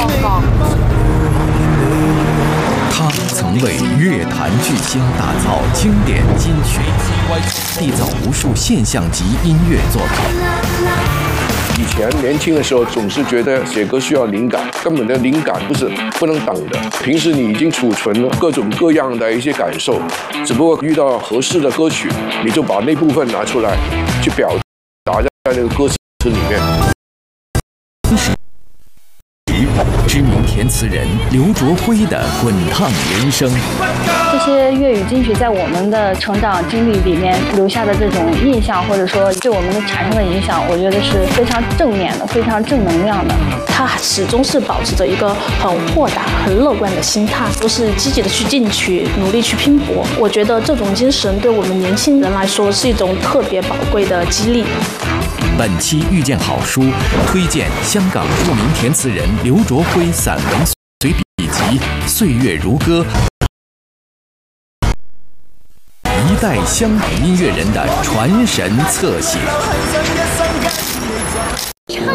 广告。 他曾为乐坛巨星打造经典金曲，缔造无数现象级音乐作品。 以前年轻的时候总是觉得写歌需要灵感，根本的灵感不能等的。平时你已经储存了各种各样的一些感受，只不过遇到合适的歌曲，你就把那部分拿出来去表达在那个歌词里面。 知名填词人刘卓辉的滚烫人生。 这些粤语金曲在我们的成长经历里面留下的这种印象，或者说对我们的产生的影响，我觉得是非常正面的，非常正能量的。 他始终是保持着一个很豁达、很乐观的心态，都是积极的去进取，努力去拼搏。我觉得这种精神对我们年轻人来说是一种特别宝贵的激励。 本期遇见好书推荐香港著名填词人刘卓辉散文随笔集《岁月如歌》，一代香港音乐人的传神侧写。